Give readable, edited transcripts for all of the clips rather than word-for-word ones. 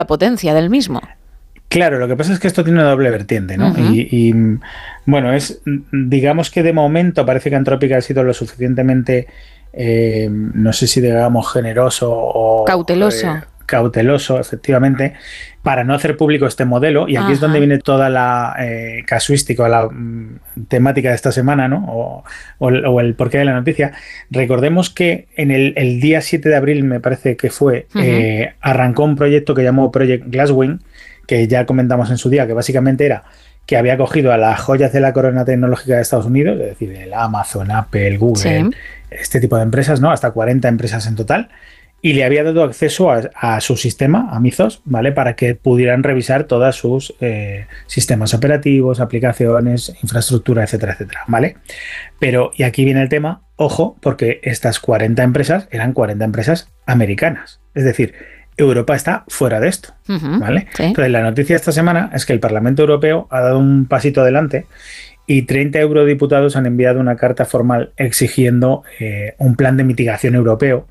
la potencia del mismo. Claro, lo que pasa es que esto tiene una doble vertiente, ¿no? Y bueno, digamos que de momento parece que Anthropic ha sido lo suficientemente, no sé si digamos generoso o cauteloso, efectivamente, para no hacer público este modelo. Y aquí es donde viene toda la casuística, la temática de esta semana, ¿no? O el porqué de la noticia. Recordemos que en el día 7 de abril, me parece que fue, arrancó un proyecto que llamó Project Glasswing, que ya comentamos en su día, que básicamente era que había cogido a las joyas de la corona tecnológica de Estados Unidos, es decir, el Amazon, Apple, Google, este tipo de empresas, ¿no? Hasta 40 empresas en total, y le había dado acceso a su sistema, a Mythos, ¿vale? Para que pudieran revisar todos sus sistemas operativos, aplicaciones, infraestructura, etcétera, etcétera, ¿vale? Pero, y aquí viene el tema, ojo, porque estas 40 empresas eran 40 empresas americanas, es decir, Europa está fuera de esto, ¿vale? Sí. Entonces, la noticia esta semana es que el Parlamento Europeo ha dado un pasito adelante y 30 eurodiputados han enviado una carta formal exigiendo un plan de mitigación europeo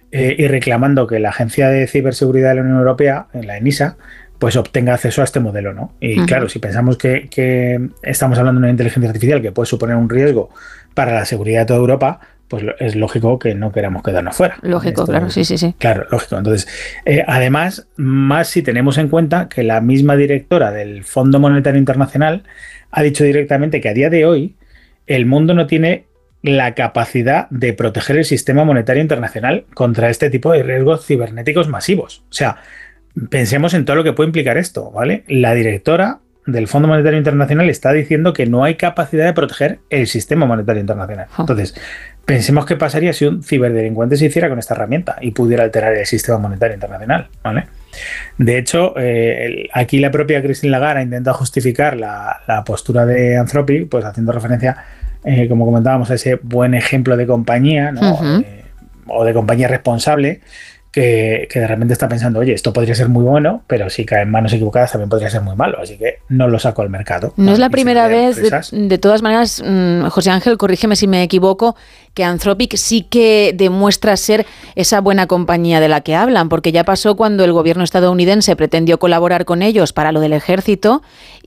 y reclamando que la Agencia de Ciberseguridad de la Unión Europea, la ENISA, pues obtenga acceso a este modelo, ¿no? Y claro, si pensamos que estamos hablando de una inteligencia artificial que puede suponer un riesgo para la seguridad de toda Europa, pues es lógico que no queramos quedarnos fuera. Lógico, claro, sí. Claro, lógico. Entonces, además, más si tenemos en cuenta que la misma directora del Fondo Monetario Internacional ha dicho directamente que a día de hoy el mundo no tiene la capacidad de proteger el sistema monetario internacional contra este tipo de riesgos cibernéticos masivos. O sea, pensemos en todo lo que puede implicar esto, ¿vale? La directora del Fondo Monetario Internacional está diciendo que no hay capacidad de proteger el sistema monetario internacional. Entonces, pensemos qué pasaría si un ciberdelincuente se hiciera con esta herramienta y pudiera alterar el sistema monetario internacional, ¿vale? De hecho, aquí la propia Christine Lagarde ha intentado justificar la postura de Anthropic, pues haciendo referencia, como comentábamos, a ese buen ejemplo de compañía, ¿no? O de compañía responsable, que de repente está pensando, oye, esto podría ser muy bueno, pero si cae en manos equivocadas también podría ser muy malo, así que no lo saco al mercado. No es la primera vez, de todas maneras, José Ángel, corrígeme si me equivoco, que Anthropic sí que demuestra ser esa buena compañía de la que hablan, porque ya pasó cuando el gobierno estadounidense pretendió colaborar con ellos para lo del ejército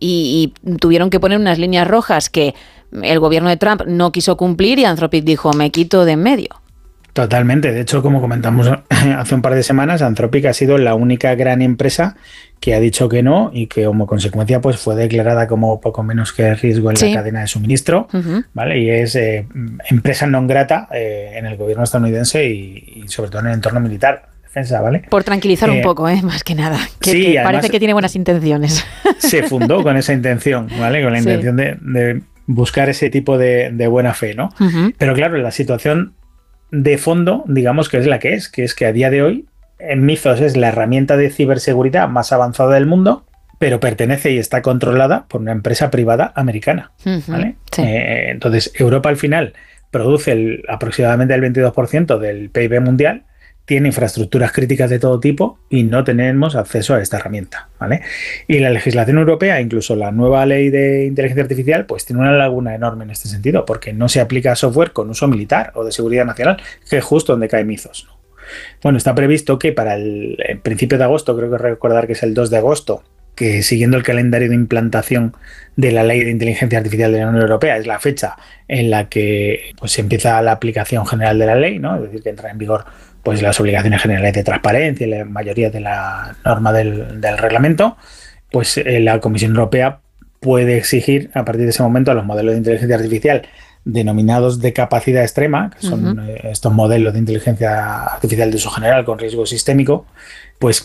y tuvieron que poner unas líneas rojas que el gobierno de Trump no quiso cumplir y Anthropic dijo, me quito de en medio. Totalmente. De hecho, como comentamos hace un par de semanas, Anthropic ha sido la única gran empresa que ha dicho que no y que como consecuencia pues fue declarada como poco menos que riesgo en la cadena de suministro, ¿vale? Y es empresa non grata en el gobierno estadounidense y sobre todo en el entorno militar. Defensa, ¿vale? Por tranquilizar un poco, más que nada. Que parece además, que tiene buenas intenciones. Se fundó con esa intención, ¿vale? Con la intención de buscar ese tipo de buena fe, ¿no? Pero claro, la situación de fondo, digamos que es que a día de hoy Mythos es la herramienta de ciberseguridad más avanzada del mundo, pero pertenece y está controlada por una empresa privada americana, ¿vale? Entonces, Europa al final produce aproximadamente el 22% del PIB mundial, tiene infraestructuras críticas de todo tipo y no tenemos acceso a esta herramienta, ¿vale? Y la legislación europea, incluso la nueva ley de inteligencia artificial, pues tiene una laguna enorme en este sentido, porque no se aplica software con uso militar o de seguridad nacional, que es justo donde cae Mythos, ¿no? Bueno, está previsto que para el principio de agosto, creo que recordar que es el 2 de agosto, que siguiendo el calendario de implantación de la ley de inteligencia artificial de la Unión Europea, es la fecha en la que pues, se empieza la aplicación general de la ley, ¿no? Es decir, que entra en vigor pues las obligaciones generales de transparencia y la mayoría de la norma del reglamento, pues la Comisión Europea puede exigir a partir de ese momento a los modelos de inteligencia artificial denominados de capacidad extrema, que son estos modelos de inteligencia artificial de uso general con riesgo sistémico, pues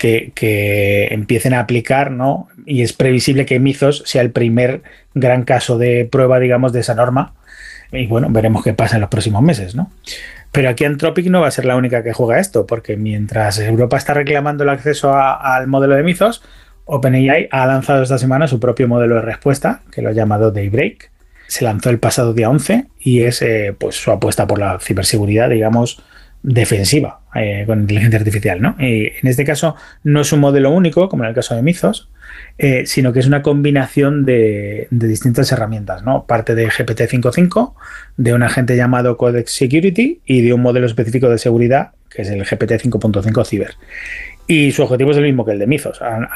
que empiecen a aplicar, ¿no? Y es previsible que Mythos sea el primer gran caso de prueba, digamos, de esa norma. Y bueno, veremos qué pasa en los próximos meses, ¿no? Pero aquí Anthropic no va a ser la única que juega esto, porque mientras Europa está reclamando el acceso al modelo de Mythos, OpenAI ha lanzado esta semana su propio modelo de respuesta, que lo ha llamado Daybreak. Se lanzó el pasado día 11 y es pues su apuesta por la ciberseguridad, digamos, defensiva con inteligencia artificial, ¿no? Y en este caso no es un modelo único, como en el caso de Mythos, sino que es una combinación de distintas herramientas, ¿no? Parte de GPT-5.5, de un agente llamado Codex Security y de un modelo específico de seguridad, que es el GPT 5.5 Cyber. Y su objetivo es el mismo que el de Mizos,